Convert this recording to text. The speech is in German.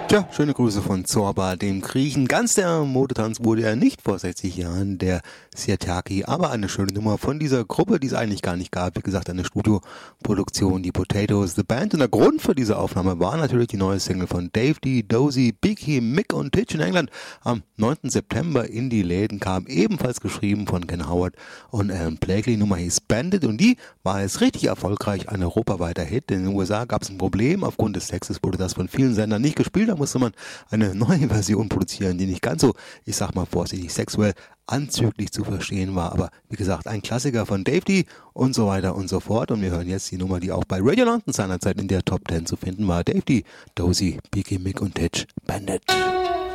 Tja, schöne Grüße von Zorba, dem Griechen. Ganz der Modetanz wurde er nicht vor 60 Jahren, der Sirtaki, aber eine schöne Nummer von dieser Gruppe, die es eigentlich gar nicht gab. Wie gesagt, eine Studioproduktion, die Potatoes, The Band. Und der Grund für diese Aufnahme war natürlich die neue Single von Dave D, Dozy, Beaky, Mick und Titch in England. Am 9. September in die Läden kam, ebenfalls geschrieben von Ken Howard und Alan Blakely. Nummer hieß Bandit und die war jetzt richtig erfolgreich, ein europaweiter Hit. In den USA gab es ein Problem, aufgrund des Textes wurde das von vielen Sendern nicht gespielt. Da musste man eine neue Version produzieren, die nicht ganz so, ich sag mal vorsichtig, sexuell anzüglich zu verstehen war. Aber wie gesagt, ein Klassiker von Dave D und so weiter und so fort. Und wir hören jetzt die Nummer, die auch bei Radio London seinerzeit in der Top 10 zu finden war. Dave D, Dozy, Beaky, Mick und Titch, Bandit.